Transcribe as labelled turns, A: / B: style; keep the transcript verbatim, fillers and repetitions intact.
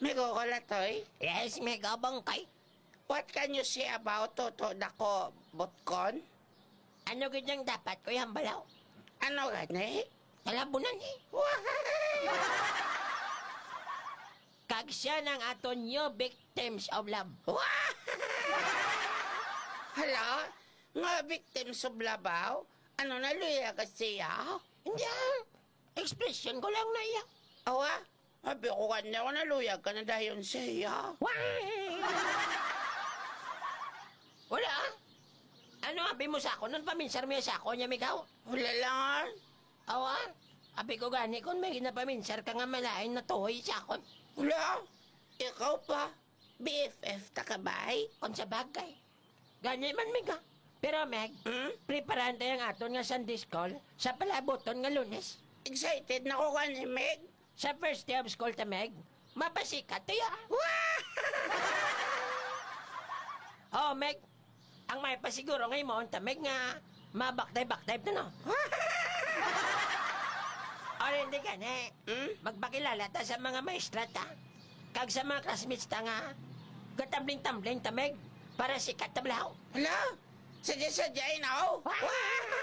A: Migo Kolatoy,
B: Yes, may kabangkay.
A: what can you say about Toto Dako Botkon?
B: Ano ganyang dapat ko yung balaw?
A: Ano gani?
B: Talabunan eh. Kag siya ng aton new victims of love.
A: Hala, nga victims of labaw? Ano na luya ka siya?
B: Hindi ah. Expression ko lang na iya.
A: Awa, sabi ko kanya ko naluyag ka na dahil siya.
B: Wala ah. Ano abi mo sa ako? Nun paminsar mo sa ako niya, Migaw?
A: Wala lang ah.
B: Awa, abi ko gani kung may ginapaminsar ka nga malain na tuhoy sa akon.
A: Wala, ikaw pa. B F F ta ka ba'y?
B: Kung sa bagay. Gani man, Miga. Pero, Meg,
A: Hmm?
B: preparan tayo ang aton nga Sunday school sa palaboton nga lunes.
A: Excited na ko ka ni Meg.
B: Sa first day of school ta, Meg, mapasikat tayo. Oh, Meg, ang may pasiguro ngayon mo, ta, Meg, nga mabaktay-baktay na, no? O, hindi ka na.
A: Hmm?
B: Magpakilala ta sa mga maestra ta. Kag sa mga classmates ta nga, gatambling-tambling ta, Meg, para sikat tablaw.
A: Hala, sadya-sadyain ako.